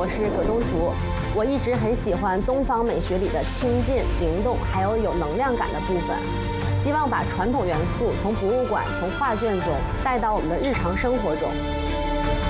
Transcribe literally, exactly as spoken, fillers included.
我是葛中竹。我一直很喜欢东方美学里的亲近、灵动，还有有能量感的部分。希望把传统元素从博物馆、从画卷中带到我们的日常生活中。